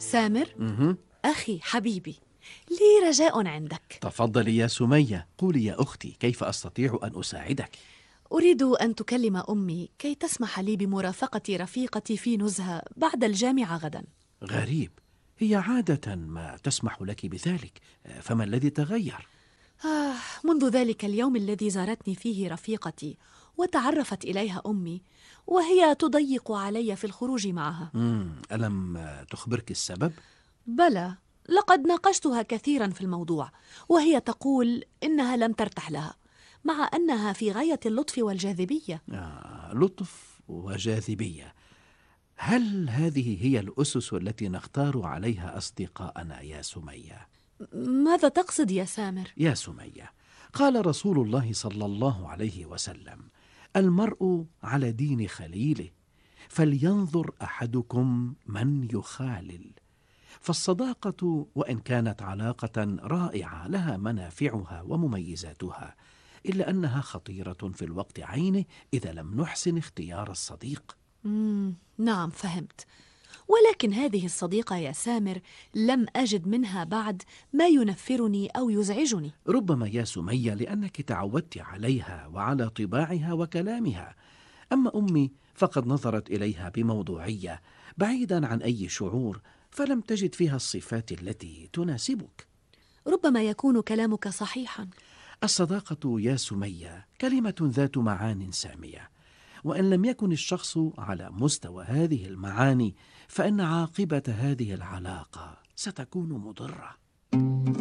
سامر، مهم. أخي حبيبي، لي رجاء عندك. تفضلي يا سمية، قولي يا أختي، كيف أستطيع أن أساعدك؟ أريد أن تكلم أمي كي تسمح لي بمرافقة رفيقتي في نزهة بعد الجامعة غدا. غريب، هي عادة ما تسمح لك بذلك، فما الذي تغير؟ منذ ذلك اليوم الذي زارتني فيه رفيقتي وتعرفت إليها أمي، وهي تضيق علي في الخروج معها. ألم تخبرك السبب؟ بلى، لقد ناقشتها كثيرا في الموضوع، وهي تقول إنها لم ترتح لها، مع أنها في غاية اللطف والجاذبية. لطف وجاذبية، هل هذه هي الأسس التي نختار عليها أصدقاءنا يا سمية؟ ماذا تقصد يا سامر؟ يا سمية، قال رسول الله صلى الله عليه وسلم: المرء على دين خليله، فلينظر أحدكم من يخالل. فالصداقة وإن كانت علاقة رائعة لها منافعها ومميزاتها، إلا أنها خطيرة في الوقت عينه إذا لم نحسن اختيار الصديق. نعم، فهمت. ولكن هذه الصديقة يا سامر لم أجد منها بعد ما ينفرني أو يزعجني. ربما يا سمية لأنك تعودت عليها وعلى طباعها وكلامها، أما أمي فقد نظرت إليها بموضوعية بعيدا عن أي شعور، فلم تجد فيها الصفات التي تناسبك. ربما يكون كلامك صحيحا. الصداقة يا سمية كلمة ذات معان سامية، وإن لم يكن الشخص على مستوى هذه المعاني، فإن عاقبة هذه العلاقة ستكون مضرة.